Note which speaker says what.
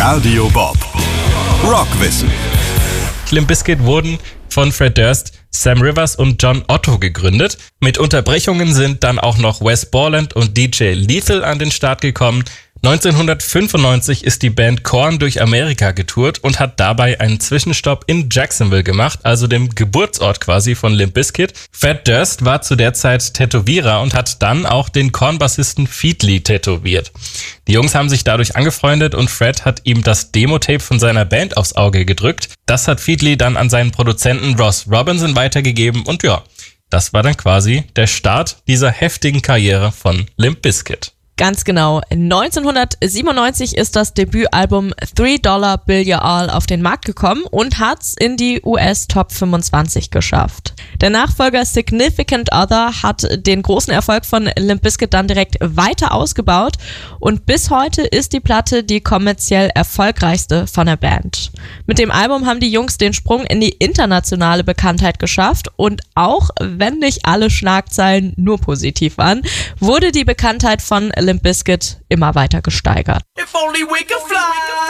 Speaker 1: Radio Bob. Rockwissen.
Speaker 2: Limp Bizkit wurden von Fred Durst, Sam Rivers und John Otto gegründet. Mit Unterbrechungen sind dann auch noch Wes Borland und DJ Lethal an den Start gekommen. 1995 ist die Band Korn durch Amerika getourt und hat dabei einen Zwischenstopp in Jacksonville gemacht, also dem Geburtsort quasi von Limp Bizkit. Fred Durst war zu der Zeit Tätowierer und hat dann auch den Korn-Bassisten Feedly tätowiert. Die Jungs haben sich dadurch angefreundet und Fred hat ihm das Demo-Tape von seiner Band aufs Auge gedrückt. Das hat Feedly dann an seinen Produzenten Ross Robinson weitergegeben und ja, das war dann quasi der Start dieser heftigen Karriere von Limp Bizkit.
Speaker 3: Ganz genau. 1997 ist das Debütalbum $3 Bill You All auf den Markt gekommen und hat's in die US Top 25 geschafft. Der Nachfolger Significant Other hat den großen Erfolg von Limp Bizkit dann direkt weiter ausgebaut und bis heute ist die Platte die kommerziell erfolgreichste von der Band. Mit dem Album haben die Jungs den Sprung in die internationale Bekanntheit geschafft und auch wenn nicht alle Schlagzeilen nur positiv waren, wurde die Bekanntheit von Limp Bizkit immer weiter gesteigert.